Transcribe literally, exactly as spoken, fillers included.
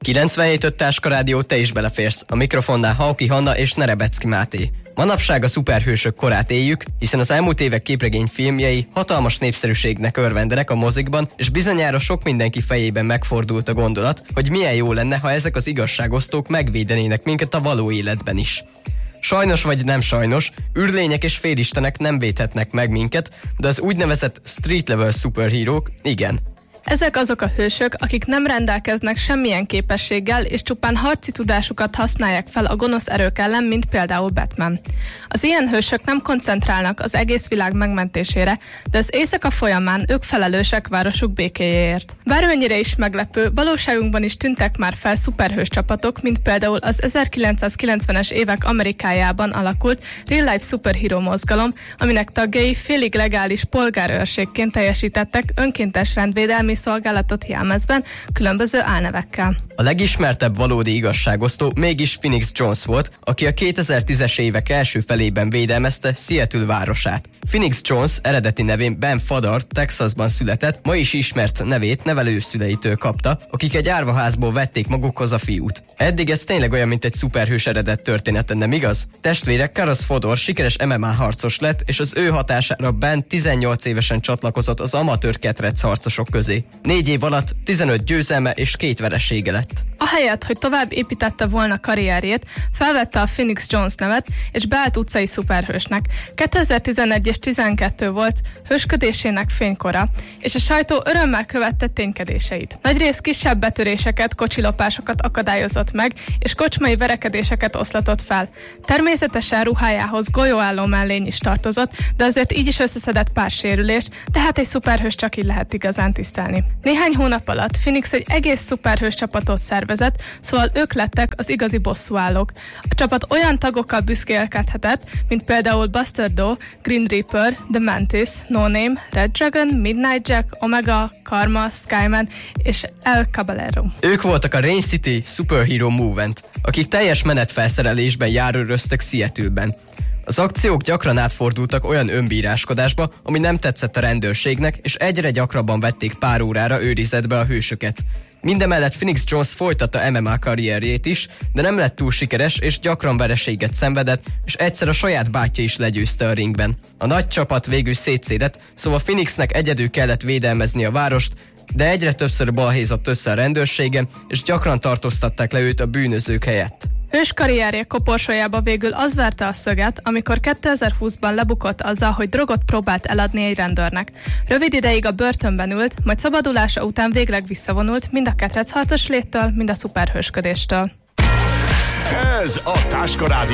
kilencvenhét öt Táska Rádió, te is beleférsz. A mikrofonnál Hauki Hanna és Nerebecki Máté. Manapság a szuperhősök korát éljük, hiszen az elmúlt évek képregényfilmjei hatalmas népszerűségnek örvendenek a mozikban, és bizonyára sok mindenki fejében megfordult a gondolat, hogy milyen jó lenne, ha ezek az igazságosztók megvédenének minket a való életben is. Sajnos vagy nem sajnos, űrlények és félistenek nem védhetnek meg minket, de az úgynevezett street level szuperhírók igen. Ezek azok a hősök, akik nem rendelkeznek semmilyen képességgel, és csupán harci tudásukat használják fel a gonosz erők ellen, mint például Batman. Az ilyen hősök nem koncentrálnak az egész világ megmentésére, de az éjszaka folyamán ők felelősek városuk békéjéért. Bármennyire is meglepő, valóságunkban is tűntek már fel szuperhős csapatok, mint például az ezerkilencszázkilencvenes évek Amerikájában alakult Real Life Superhero mozgalom, aminek tagjai félig legális polgárőrségként teljesítettek önkéntes rendvédelmi szolgálatot jelmezben, különböző álnevekkel. A legismertebb valódi igazságosztó mégis Phoenix Jones volt, aki a kétezer-tízes évek első felében védelmezte Seattle városát. Phoenix Jones eredeti nevén Ben Fodor Texasban született, ma is ismert nevét nevelőszüleitől kapta, akik egy árvaházból vették magukhoz a fiút. Eddig ez tényleg olyan, mint egy szuperhős eredet története, nem igaz? Testvére Karras Fodor sikeres em em á harcos lett, és az ő hatására Ben tizennyolc évesen csatlakozott az amatőr ketrec harcosok közé. Négy év alatt tizenöt győzelme és két veresége lett. Ahelyett, hogy tovább építette volna karrierjét, felvette a Phoenix Jones nevet, és beállt utcai szuperhősnek. kétezer-tizenegy és tizenkettő volt hősködésének fénykora, és a sajtó örömmel követte ténykedéseit. Nagyrészt kisebb betöréseket, kocsilopásokat akadályozott meg, és kocsmai verekedéseket oszlatott fel. Természetesen ruhájához golyóálló mellény is tartozott, de azért így is összeszedett pár sérülést, tehát egy szuperhős csak így lehet igazán tisztelni. Néhány hónap alatt Phoenix egy egész szuperhős csapatot szervezett, szóval ők lettek az igazi bosszúállók. A csapat olyan tagokkal büszkélkedhetett, mint például Buster Doe, Green Reaper, The Mantis, No Name, Red Dragon, Midnight Jack, Omega, Karma, Skyman és El Caballero. Ők voltak a Rain City Superhero Movement, akik teljes menetfelszerelésben járőröztek Seattle-ben. Az akciók gyakran átfordultak olyan önbíráskodásba, ami nem tetszett a rendőrségnek, és egyre gyakrabban vették pár órára őrizetbe a hősöket. Mindemellett Phoenix Jones folytatta em em á karrierjét is, de nem lett túl sikeres, és gyakran vereséget szenvedett, és egyszer a saját bátyja is legyőzte a ringben. A nagy csapat végül szétszédett, szóval Phoenixnek egyedül kellett védelmezni a várost, de egyre többször balhézott össze a rendőrségen, és gyakran tartóztatták le őt a bűnözők helyett. Hős karrierje koporsójába végül az verte a szöget, amikor kétezer-húszban lebukott azzal, hogy drogot próbált eladni egy rendőrnek. Rövid ideig a börtönben ült, majd szabadulása után végleg visszavonult mind a ketrecharcos léttől, mind a szuperhősködéstől. Ez a Táska Rádió.